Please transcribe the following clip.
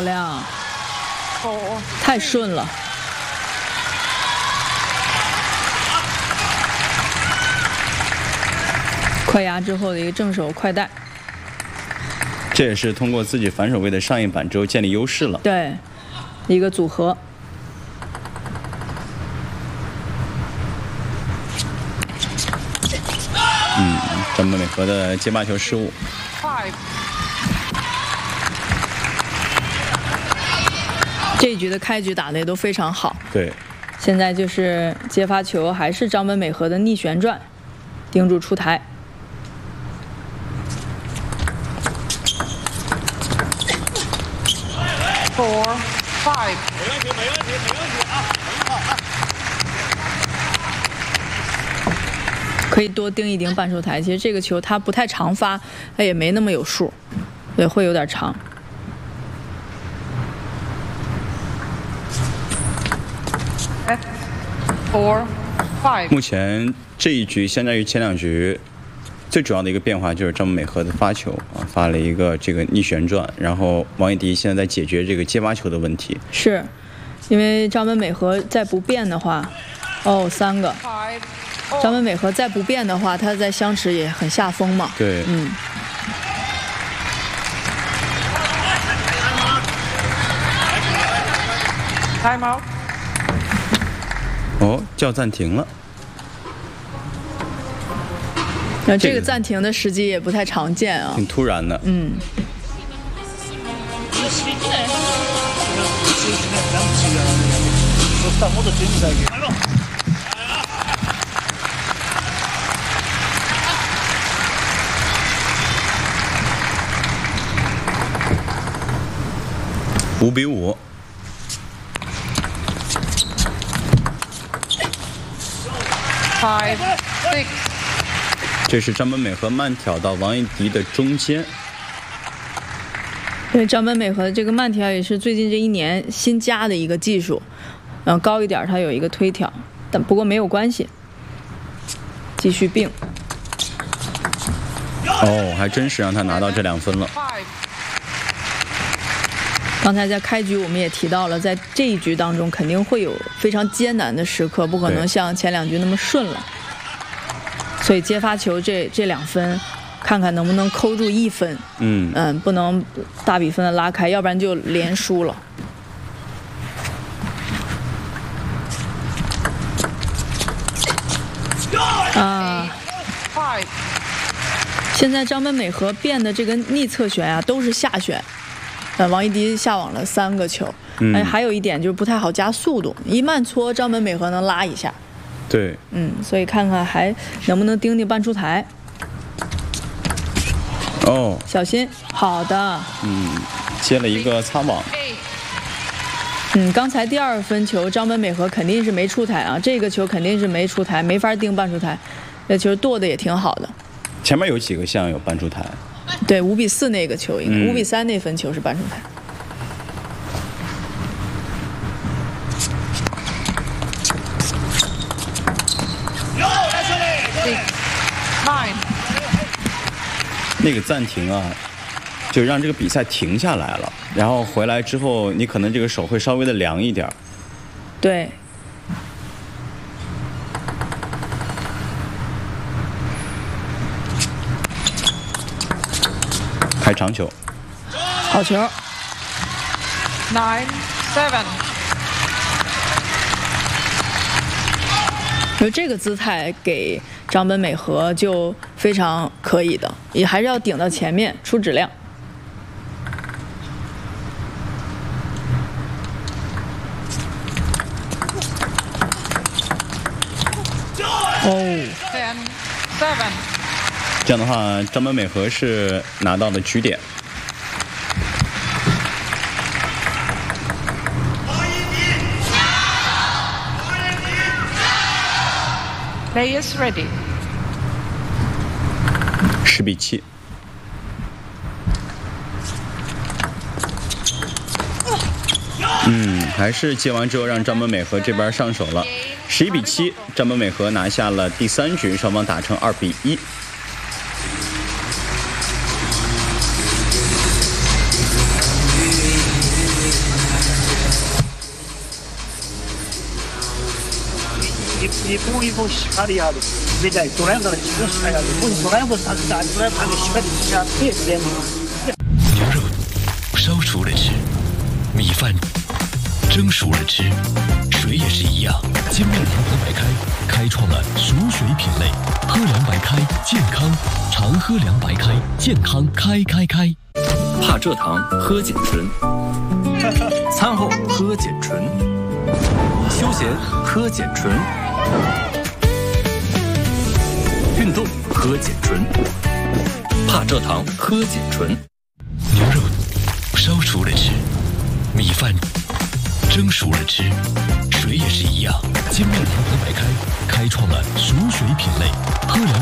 亮，太顺了。快压之后的一个正手快带， 这也是通过自己反手位的上一板之后建立优势了。 对，一个组合。 张本美和的接发球失误。 这一局的开局打得也都非常好。 对， 现在就是接发球还是张本美和的逆旋转，盯住出台。 4、5。 没问题啊，很好。 可以多盯一盯半出台。其实这个球它不太常发，它也没那么有数，也会有点长。 4、5。 目前这一局相较于前两局，最主要的一个变化就是张本美和的发球啊，发了一个这个逆旋转，然后王艺迪现在在解决这个接发球的问题。 是，因为张本美和再不变的话，三个。张本美和再不变的话，他在相持也很下风嘛。 对， Time out。 叫暂停了。 那这个暂停的时机也不太常见啊， 挺突然的。5比5。 5、6。 这是张本美和慢挑到王艺迪的中间。 对，张本美和这个慢挑也是最近这一年新加的一个技术，然后高一点它有一个推挑，但不过没有关系，继续并。 还真是让他拿到这2分了。 刚才在开局我们也提到了，在这一局当中肯定会有非常艰难的时刻，不可能像前2局那么顺了。所以接发球这2分，看看能不能扣住1分。不能大比分的拉开，要不然就连输了。现在张本美和变的这个逆侧旋啊，都是下旋。王艺迪下网了3个球。还有一点就是不太好加速度，一慢搓张本美和能拉一下。 对， 所以看看还能不能盯盯半出台。小心，好的。 接了一个擦网。 刚才第2分球张本美和肯定是没出台啊，这个球肯定是没出台，没法盯半出台。这球剁的也挺好的。 前面有几个像有半出台。 对，5比4那个球应该，5比3那分球是半出台。 那个暂停啊，就让这个比赛停下来了，然后回来之后，你可能这个手会稍微的凉一点。 对。 开长球。 好球。 9-7。 就这个姿态给张本美和就非常可以的，也还是要顶到前面出质量。 10-7。 这样的话，张本美和是拿到了局点。 Players ready。 10比7。还是接完之后让张本美和这边上手了。11比7，张本美和拿下了第3局，双方打成2比1。 一步一步洗发的下的，没在做两个的，这个洗呀，不是做两个，它是咋做两个洗发的下特别牛肉烧熟了吃，米饭蒸熟了吃，水也是一样。金麦堂和白开开创了熟水品类，喝凉白开健康，常喝凉白开健康开。 怕蔗糖喝碱醇，餐后喝碱醇，休闲喝碱醇，运动喝碱醇，怕蔗糖喝碱醇。 牛肉烧熟了吃，米饭蒸熟了吃，水也是一样。金麦堂和白开开创了熟水品类，喝凉